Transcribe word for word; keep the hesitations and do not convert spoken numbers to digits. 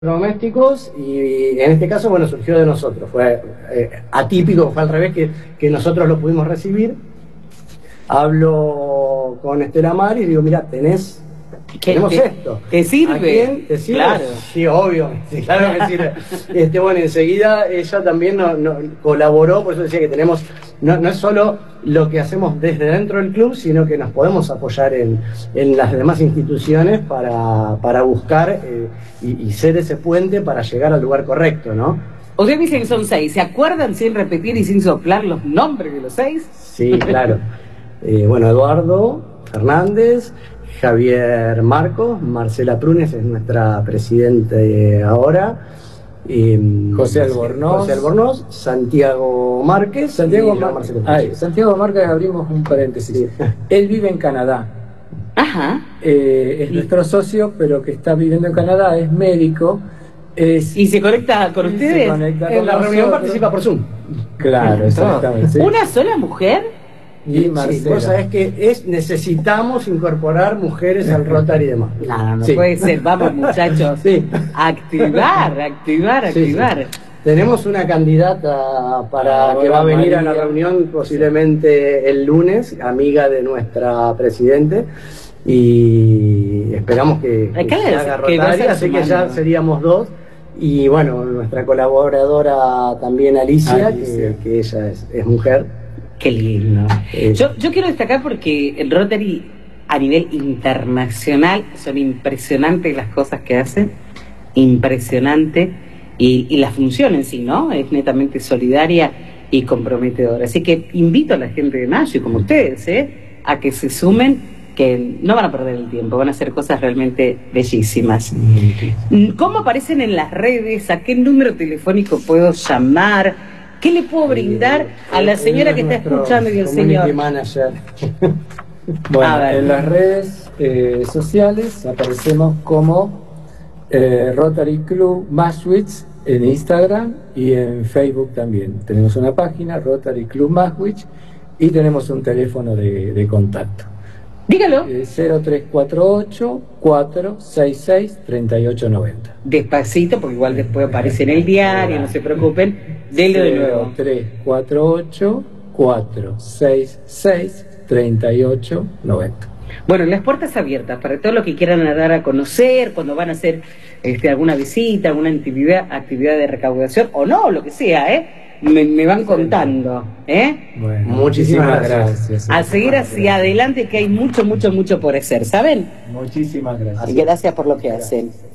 domésticos y en este caso, bueno, surgió de nosotros, fue eh, atípico, fue al revés, que, que nosotros lo pudimos recibir. Hablo con Estela Maris y digo, mira, tenés, tenemos te, esto. ¿Te sirve? ¿A quién? ¿Te sirve? Claro. Sí, obvio, sí, claro que sirve. Este, bueno, enseguida ella también no, no, colaboró, por eso decía que tenemos, no, no es solo lo que hacemos desde dentro del club, sino que nos podemos apoyar en, en las demás instituciones para, para buscar eh, y, y ser ese puente para llegar al lugar correcto, ¿no? Ustedes dicen que son seis, ¿se acuerdan sin repetir y sin soplar los nombres de los seis? Sí, claro. Eh, bueno, Eduardo Fernández, Javier Marcos, Marcela Prunes es nuestra presidente ahora, eh, José Albornoz, José Albornoz, Santiago Márquez, Santiago, y Mar Marcelo Ay, Santiago Márquez, abrimos un paréntesis. Sí. Él vive en Canadá. Ajá. Eh, es y... nuestro socio, pero que está viviendo en Canadá, es médico. Es, ¿Y se conecta con ustedes? Se conecta en con la nosotros. reunión participa por Zoom. Claro, exactamente. Sí. ¿Una sola mujer? Y Marcela. Sí, vos sabés que es, necesitamos incorporar mujeres al Rotary y demás. No, no sí. puede ser. Vamos, muchachos. Sí. Activar, activar, activar. Sí, sí. Tenemos una candidata para ah, que va a venir María. a la reunión posiblemente el lunes, amiga de nuestra presidente, y esperamos que, que se haga Rotary, así que ya seríamos dos. Y bueno, nuestra colaboradora también Alicia, Alicia. Que, que ella es, es mujer. Qué lindo. Eh, yo, yo quiero destacar porque el Rotary a nivel internacional son impresionantes las cosas que hacen, impresionante, y, y la función en sí, ¿no? Es netamente solidaria y comprometedora. Así que invito a la gente de Mayo, como ustedes, ¿eh? a que se sumen, que no van a perder el tiempo, van a hacer cosas realmente bellísimas. ¿Cómo aparecen en las redes? ¿A qué número telefónico puedo llamar? ¿Qué le puedo brindar a la señora que está escuchando y al señor? Manager. Bueno, en las redes eh, sociales aparecemos como eh, Rotary Club Maswich en Instagram y en Facebook también. Tenemos una página, Rotary Club Maswich, y tenemos un teléfono de, de contacto. Dígalo. Eh, cero tres cuatro ocho, cuatro seis seis, tres ocho nueve cero. Despacito, porque igual después aparece en el diario, no se preocupen. Delo de nuevo. cero tres cuatro ocho, cuatro seis seis, tres ocho nueve cero. Bueno, las puertas abiertas para todo lo que quieran dar a conocer, cuando van a hacer este, alguna visita, alguna actividad, actividad de recaudación, o no, lo que sea, ¿eh? Me, me van contando, ¿eh? Bueno, muchísimas gracias. A seguir hacia adelante, que hay mucho, mucho, mucho por hacer, ¿saben? Muchísimas gracias. Y gracias por lo que hacen.